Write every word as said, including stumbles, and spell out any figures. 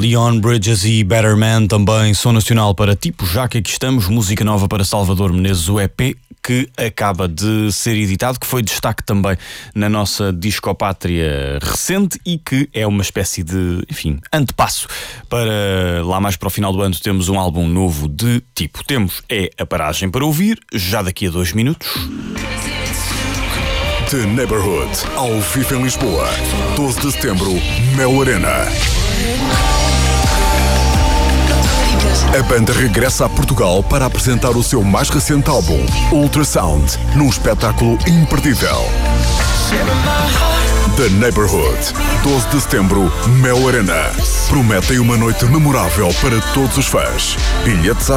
Leon Bridges e Better Man, também som nacional para Tipo, já que aqui estamos, música nova para Salvador Menezes, o E P que acaba de ser editado, que foi destaque também na nossa discopátria recente e que é uma espécie de, enfim, antepasso para lá mais para o final do ano temos um álbum novo de Tipo. Temos é a paragem para ouvir, já daqui a dois minutos. The Neighborhood, ao vivo em Lisboa, doze de setembro, Mel Arena. A banda regressa a Portugal para apresentar o seu mais recente álbum, Ultrasound, num espetáculo imperdível. The Neighborhood, doze de setembro, Mel Arena. Prometem uma noite memorável para todos os fãs. Bilhetes à